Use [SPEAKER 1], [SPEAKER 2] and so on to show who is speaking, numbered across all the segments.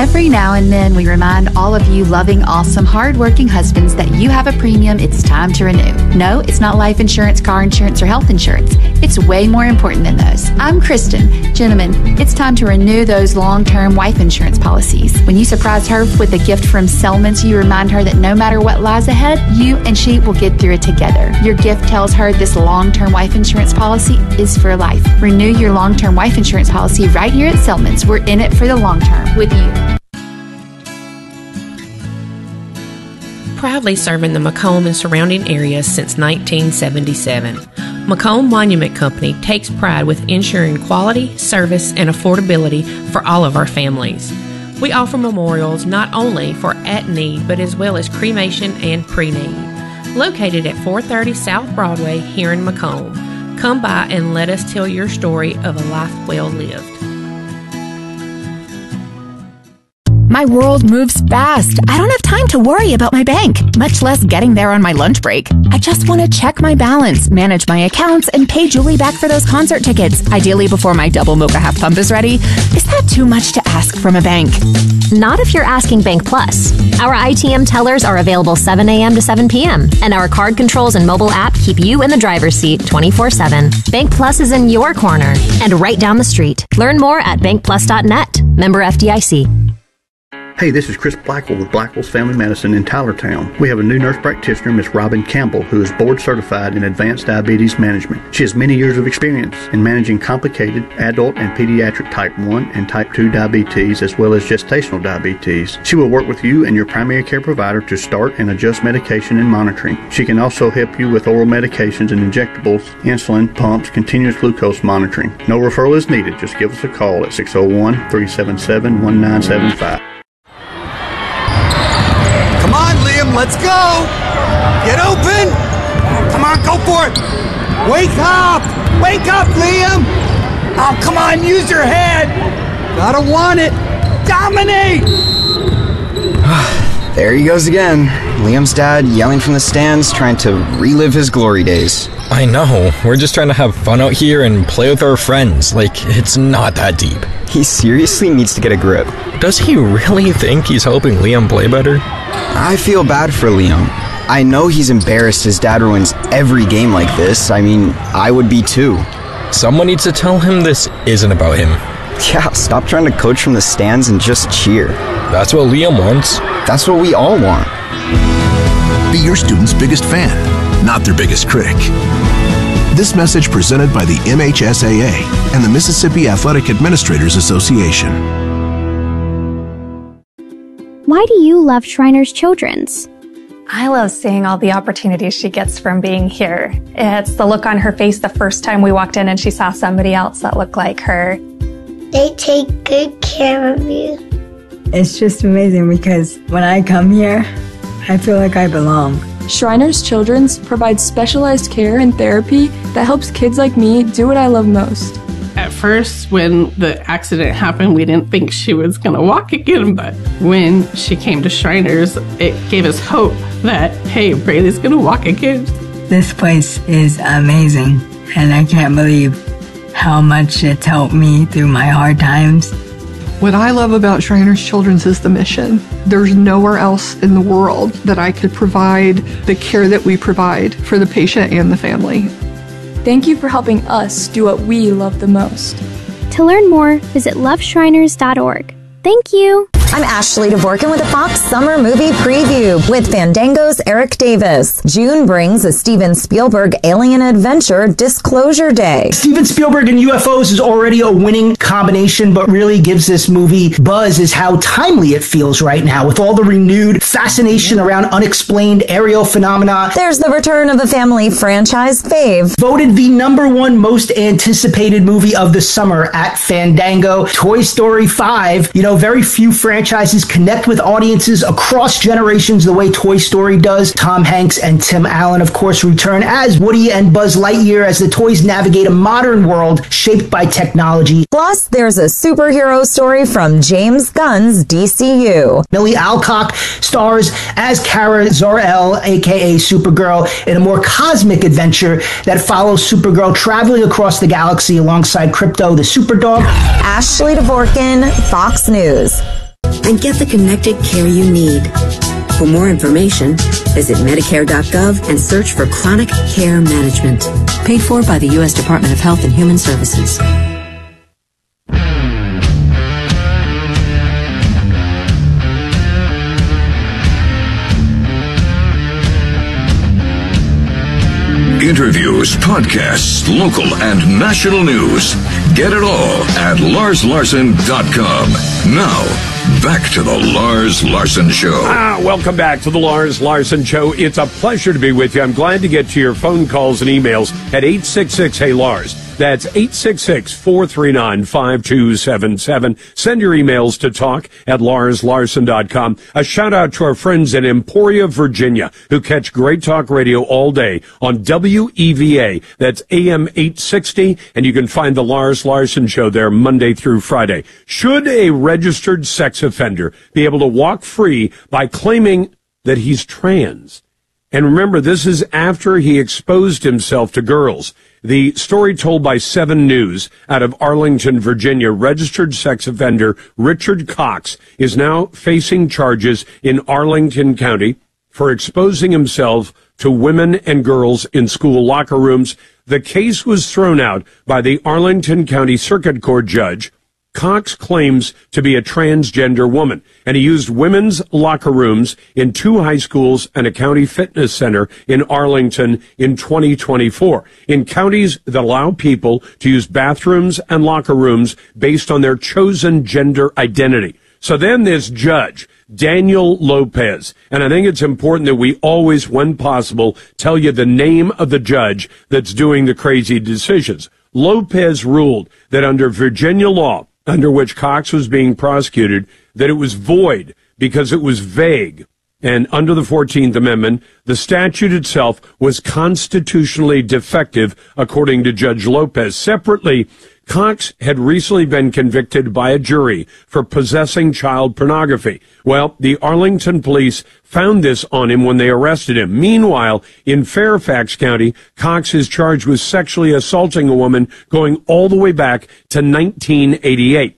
[SPEAKER 1] Every now and then, we remind all of you loving, awesome, hardworking husbands that you have a premium it's time to renew. No, it's not life insurance, car insurance, or health insurance. It's way more important than those. I'm Kristen. Gentlemen, it's time to renew those long-term wife insurance policies. When you surprise her with a gift from Selman's, you remind her that no matter what lies ahead, you and she will get through it together. Your gift tells her this long-term wife insurance policy is for life. Renew your long-term wife insurance policy right here at Selman's. We're in it for the long term with you.
[SPEAKER 2] Proudly serving the Macomb and surrounding areas since 1977. Macomb Monument Company takes pride with ensuring quality, service, and affordability for all of our families. We offer memorials not only for at-need, but as well as cremation and pre-need. Located at 430 South Broadway here in Macomb. Come by and let us tell your story of a life well lived.
[SPEAKER 3] My world moves fast. I don't have time to worry about my bank, much less getting there on my lunch break. I just want to check my balance, manage my accounts, and pay Julie back for those concert tickets, ideally before my double mocha half pump is ready. Is that too much to ask from a bank?
[SPEAKER 4] Not if you're asking Bank Plus. Our ITM tellers are available 7 a.m. to 7 p.m., and our card controls and mobile app keep you in the driver's seat 24/7. Bank Plus is in your corner and right down the street. Learn more at bankplus.net. Member FDIC.
[SPEAKER 5] Hey, this is Chris Blackwell with Blackwell's Family Medicine in Tylertown. We have a new nurse practitioner, Miss Robin Campbell, who is board certified in advanced diabetes management. She has many years of experience in managing complicated adult and pediatric type 1 and type 2 diabetes, as well as gestational diabetes. She will work with you and your primary care provider to start and adjust medication and monitoring. She can also help you with oral medications and injectables, insulin, pumps, continuous glucose monitoring. No referral is needed. Just give us a call at 601-377-1975.
[SPEAKER 6] Let's go! Get open! Come on, go for it! Wake up! Wake up, Liam! Oh, come on, use your head! Gotta want it! Dominate!
[SPEAKER 7] There he goes again. Liam's dad yelling from the stands, trying to relive his glory days.
[SPEAKER 8] I know. We're just trying to have fun out here and play with our friends. Like, it's not that deep.
[SPEAKER 7] He seriously needs to get a grip.
[SPEAKER 8] Does he really think he's helping Liam play better?
[SPEAKER 7] I feel bad for Liam. I know he's embarrassed his dad ruins every game like this. I mean, I would be too.
[SPEAKER 8] Someone needs to tell him this isn't about him.
[SPEAKER 7] Yeah, stop trying to coach from the stands and just cheer.
[SPEAKER 8] That's what Liam wants.
[SPEAKER 7] That's what we all want.
[SPEAKER 9] Be your student's biggest fan, not their biggest critic. This message presented by the MHSAA and the Mississippi Athletic Administrators Association.
[SPEAKER 10] Why do you love Shriners Children's?
[SPEAKER 11] I love seeing all the opportunities she gets from being here. It's the look on her face the first time we walked in and she saw somebody else that looked like her.
[SPEAKER 12] They take good care of you.
[SPEAKER 13] It's just amazing because when I come here, I feel like I belong.
[SPEAKER 14] Shriners Children's provides specialized care and therapy that helps kids like me do what I love most.
[SPEAKER 15] At first, when the accident happened, we didn't think she was going to walk again, but when she came to Shriners, it gave us hope that, hey, Braylee's going to walk again.
[SPEAKER 13] This place is amazing, and I can't believe how much it's helped me through my hard times.
[SPEAKER 16] What I love about Shriners Children's is the mission. There's nowhere else in the world that I could provide the care that we provide for the patient and the family.
[SPEAKER 14] Thank you for helping us do what we love the most.
[SPEAKER 10] To learn more, visit loveshriners.org. Thank you.
[SPEAKER 17] I'm Ashley Dvorkin with a Fox Summer Movie Preview with Fandango's Eric Davis. June brings a Steven Spielberg alien adventure, Disclosure Day.
[SPEAKER 18] Steven Spielberg and UFOs is already a winning combination, but really gives this movie buzz is how timely it feels right now with all the renewed fascination around unexplained aerial phenomena.
[SPEAKER 17] There's the return of a family franchise fave.
[SPEAKER 18] Voted the #1 most anticipated movie of the summer at Fandango, Toy Story 5. You know, very few franchises connect with audiences across generations the way Toy Story does. Tom Hanks and Tim Allen, of course, return as Woody and Buzz Lightyear as the toys navigate a modern world shaped by technology.
[SPEAKER 17] Plus, there's a superhero story from James Gunn's DCU.
[SPEAKER 18] Millie Alcock stars as Kara Zor-El, aka Supergirl, in a more cosmic adventure that follows Supergirl traveling across the galaxy alongside Crypto the Superdog.
[SPEAKER 17] Ashley Dvorkin, Fox News.
[SPEAKER 19] and get the connected care you need. For more information, visit Medicare.gov and search for Chronic Care Management. Paid for by the U.S. Department of Health and Human Services.
[SPEAKER 20] Interviews, podcasts, local and national news. Get it all at LarsLarson.com. Now, back to the Lars Larson Show.
[SPEAKER 21] Welcome back to the Lars Larson Show. It's a pleasure to be with you. I'm glad to get to your phone calls and emails at 866-HEY-LARS. That's 866-439-5277. Send your emails to talk at LarsLarson.com. A shout out to our friends in Emporia, Virginia, who catch Great Talk Radio all day on WEVA. That's AM 860, and you can find the Lars Larson Show there Monday through Friday. Should a registered sex offender be able to walk free by claiming that he's trans? And remember, this is after he exposed himself to girls. The story told by 7 News out of Arlington, Virginia, registered sex offender Richard Cox is now facing charges in Arlington County for exposing himself to women and girls in school locker rooms. The case was thrown out by the Arlington County Circuit Court judge. Cox claims to be a transgender woman, and he used women's locker rooms in 2 high schools and a county fitness center in Arlington in 2024. In counties that allow people to use bathrooms and locker rooms based on their chosen gender identity. So then this judge, Daniel Lopez, and I think it's important that we always, when possible, tell you the name of the judge that's doing the crazy decisions. Lopez ruled that under Virginia law, under which Cox was being prosecuted, that it was void because it was vague. And under the 14th Amendment, the statute itself was constitutionally defective, according to Judge Lopez. Separately, Cox had recently been convicted by a jury for possessing child pornography. Well, the Arlington police found this on him when they arrested him. Meanwhile, in Fairfax County, Cox is charged with sexually assaulting a woman going all the way back to 1988.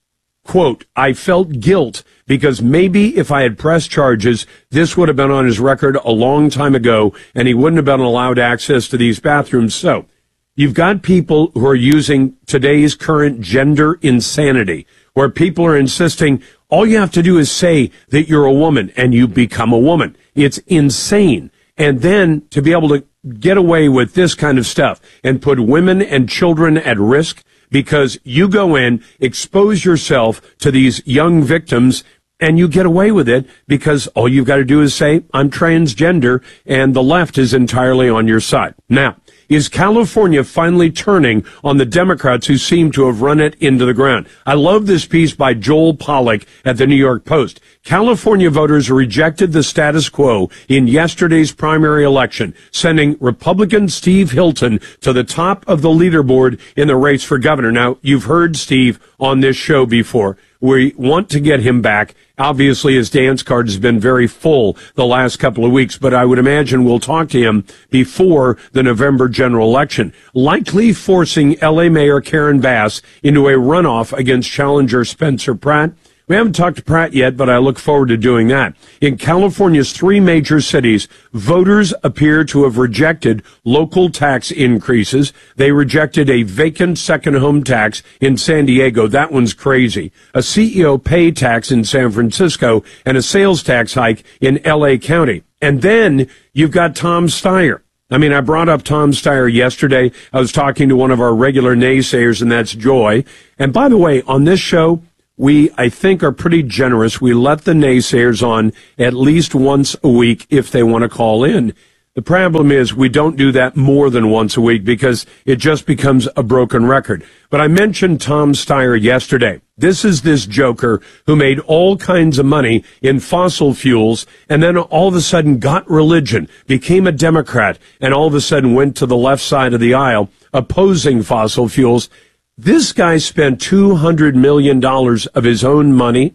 [SPEAKER 21] Quote, I felt guilt because maybe if I had pressed charges, this would have been on his record a long time ago, and he wouldn't have been allowed access to these bathrooms. So, you've got people who are using today's current gender insanity, where people are insisting all you have to do is say that you're a woman and you become a woman. It's insane. And then to be able to get away with this kind of stuff and put women and children at risk because you go in, expose yourself to these young victims, and you get away with it because all you've got to do is say, I'm transgender, and the left is entirely on your side. Now, is California finally turning on the Democrats who seem to have run it into the ground? I love this piece by Joel Pollack at the New York Post. California voters rejected the status quo in yesterday's primary election, sending Republican Steve Hilton to the top of the leaderboard in the race for governor. Now, you've heard Steve on this show before. We want to get him back. Obviously, his dance card has been very full the last couple of weeks, but I would imagine we'll talk to him before the November general election, likely forcing L.A. Mayor Karen Bass into a runoff against challenger Spencer Pratt. We haven't talked to Pratt yet, but I look forward to doing that. In California's 3 major cities, voters appear to have rejected local tax increases. They rejected a vacant second home tax in San Diego. That one's crazy. A CEO pay tax in San Francisco and a sales tax hike in L.A. County. And then you've got Tom Steyer. I mean, I brought up Tom Steyer yesterday. I was talking to one of our regular naysayers, and that's Joy. And by the way, on this show, we, I think, are pretty generous. We let the naysayers on at least once a week if they want to call in. The problem is we don't do that more than once a week because it just becomes a broken record. But I mentioned Tom Steyer yesterday. This is this joker who made all kinds of money in fossil fuels and then all of a sudden got religion, became a Democrat, and all of a sudden went to the left side of the aisle opposing fossil fuels. This guy spent $200 million of his own money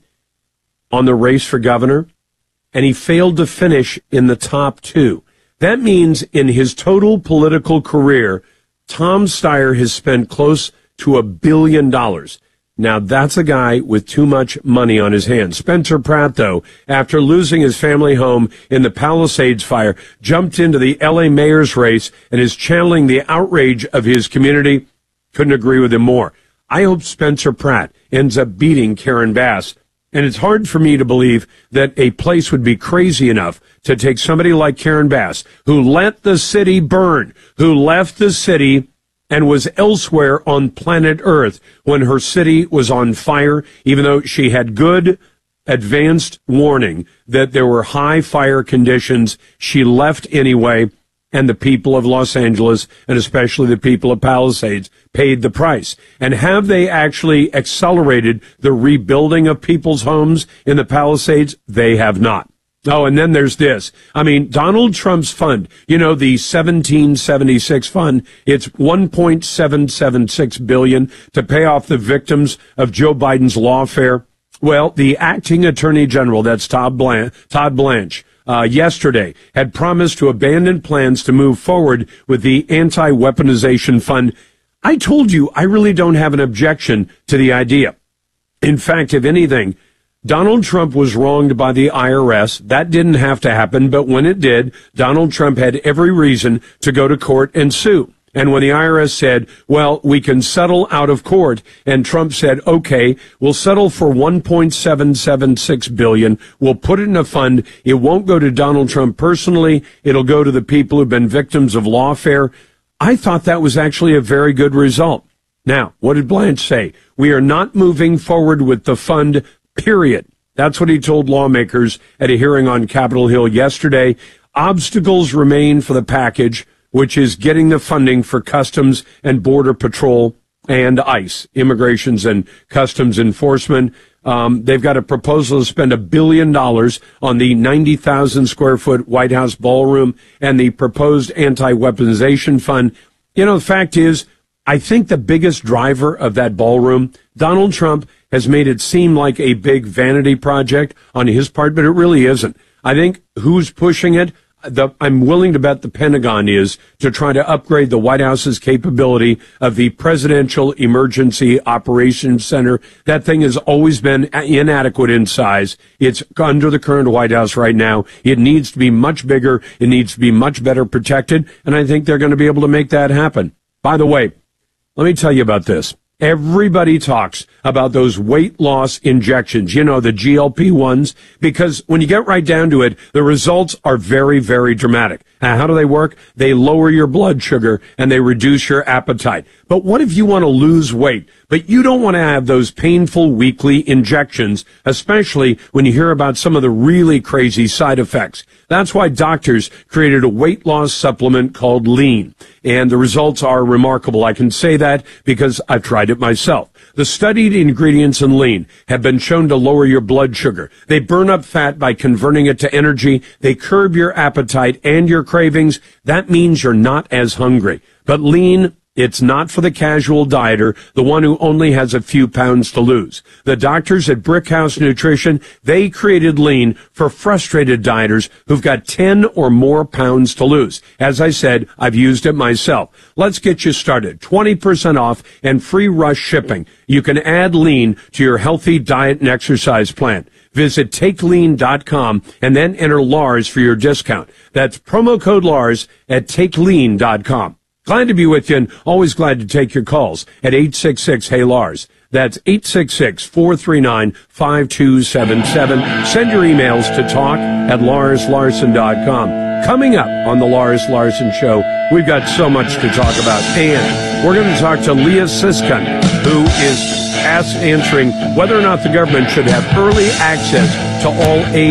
[SPEAKER 21] on the race for governor, and he failed to finish in the top 2. That means in his total political career, Tom Steyer has spent close to $1 billion. Now, that's a guy with too much money on his hands. Spencer Pratt, though, after losing his family home in the Palisades fire, jumped into the L.A. mayor's race and is channeling the outrage of his community. Couldn't agree with him more. I hope Spencer Pratt ends up beating Karen Bass. And it's hard for me to believe that a place would be crazy enough to take somebody like Karen Bass, who let the city burn, who left the city and was elsewhere on planet Earth when her city was on fire, even though she had good advanced warning that there were high fire conditions. She left anyway, and the people of Los Angeles, and especially the people of Palisades, paid the price. And have they actually accelerated the rebuilding of people's homes in the Palisades? They have not. Oh, and then there's this. I mean, Donald Trump's fund, you know, the 1776 fund, it's $1.776 billion to pay off the victims of Joe Biden's lawfare. Well, the acting attorney general, that's Todd Blanche, yesterday had promised to abandon plans to move forward with the anti-weaponization fund. I told you I really don't have an objection to the idea. In fact, if anything, Donald Trump was wronged by the IRS. That didn't have to happen, but when it did, Donald Trump had every reason to go to court and sue. And when the IRS said, well, we can settle out of court, and Trump said, okay, we'll settle for $1.776 billion. We'll put it in a fund. It won't go to Donald Trump personally. It'll go to the people who've been victims of lawfare. I thought that was actually a very good result. Now, what did Blanche say? We are not moving forward with the fund, period. That's what he told lawmakers at a hearing on Capitol Hill yesterday. Obstacles remain for the package, which is getting the funding for Customs and Border Patrol and ICE, Immigrations and Customs Enforcement. They've got a proposal to spend $1 billion on the 90,000 square foot White House ballroom and the proposed anti-weaponization fund. You know, the fact is, I think the biggest driver of that ballroom, Donald Trump has made it seem like a big vanity project on his part, but it really isn't. I think who's pushing it, I'm willing to bet the Pentagon is, to try to upgrade the White House's capability of the Presidential Emergency Operations Center. That thing has always been inadequate in size. It's under the current White House right now. It needs to be much bigger. It needs to be much better protected. And I think they're going to be able to make that happen. By the way, let me tell you about this. Everybody talks about those weight loss injections, you know, the GLP-1s, because when you get right down to it, the results are very, very dramatic. Now, how do they work? They lower your blood sugar and they reduce your appetite. But what if you want to lose weight, but you don't want to have those painful weekly injections, especially when you hear about some of the really crazy side effects? That's why doctors created a weight loss supplement called Lean. And the results are remarkable. I can say that because I've tried it myself. The studied ingredients in Lean have been shown to lower your blood sugar. They burn up fat by converting it to energy. They curb your appetite and your cravings. That means you're not as hungry. But Lean, it's not for the casual dieter, the one who only has a few pounds to lose. The doctors at Brickhouse Nutrition, they created Lean for frustrated dieters who've got 10 or more pounds to lose. As I said, I've used it myself. Let's get you started. 20% off and free rush shipping. You can add Lean to your healthy diet and exercise plan. Visit TakeLean.com and then enter Lars for your discount. That's promo code Lars at TakeLean.com. Glad to be with you and always glad to take your calls at 866-HEY-LARS. That's 866-439-5277. Send your emails to talk@LarsLarson.com. Coming up on the Lars Larson Show, we've got so much to talk about. And we're going to talk to Leah Siskun, who is answering whether or not the government should have early access to all aid